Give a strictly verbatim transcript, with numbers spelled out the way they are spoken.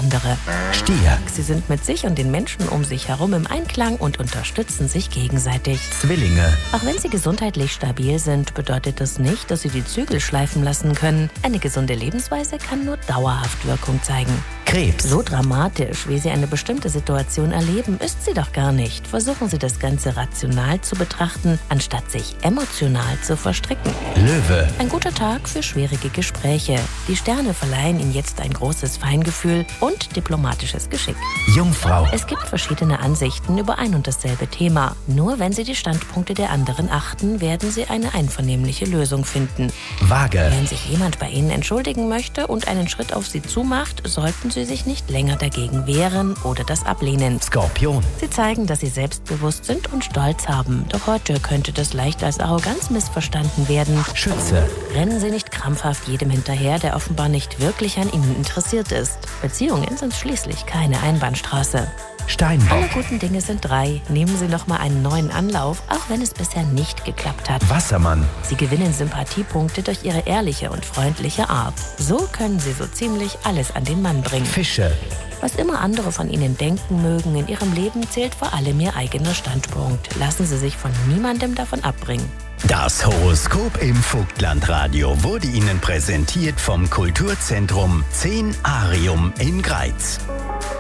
andere. Stier. Sie sind mit sich und den Menschen um sich herum im Einklang und unterstützen sich gegenseitig. Zwillinge. Auch wenn sie gesundheitlich stabil sind, bedeutet das nicht, dass sie die Zügel schleifen lassen können. Eine gesunde Lebensweise kann nur dauerhaft Wirkung zeigen. Krebs. So dramatisch, wie Sie eine bestimmte Situation erleben, ist sie doch gar nicht. Versuchen Sie das Ganze rational zu betrachten, anstatt sich emotional zu verstricken. Löwe. Ein guter Tag für schwierige Gespräche. Die Sterne verleihen Ihnen jetzt ein großes Feingefühl und diplomatisches Geschick. Jungfrau. Es gibt verschiedene Ansichten über ein und dasselbe Thema. Nur wenn Sie die Standpunkte der anderen achten, werden Sie eine einvernehmliche Lösung finden. Waage. Wenn sich jemand bei Ihnen entschuldigen möchte und einen Schritt auf Sie zumacht, sollten Sie sich nicht länger dagegen wehren oder das ablehnen. Skorpion. Sie zeigen, dass Sie selbstbewusst sind und Stolz haben. Doch heute könnte das leicht als Arroganz missverstanden werden. Schütze. Rennen Sie nicht krampfhaft jedem hinterher, der offenbar nicht wirklich an Ihnen interessiert ist. Beziehungen sind schließlich keine Einbahnstraße. Steinbock. Alle guten Dinge sind drei. Nehmen Sie noch mal einen neuen Anlauf, auch wenn es bisher nicht geklappt hat. Wassermann. Sie gewinnen Sympathiepunkte durch Ihre ehrliche und freundliche Art. So können Sie so ziemlich alles an den Mann bringen. Fische. Was immer andere von Ihnen denken mögen, in Ihrem Leben zählt vor allem Ihr eigener Standpunkt. Lassen Sie sich von niemandem davon abbringen. Das Horoskop im Vogtlandradio wurde Ihnen präsentiert vom Kulturzentrum zehn Arium in Greiz.